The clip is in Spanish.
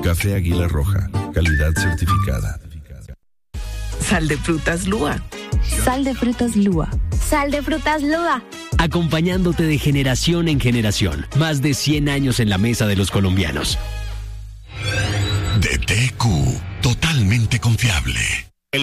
Café Águila Roja, calidad certificada. Sal de frutas Lúa. Sal de frutas Lúa. Sal de frutas Lúa. Acompañándote de generación en generación. Más de 100 años en la mesa de los colombianos. DTQ, totalmente confiable.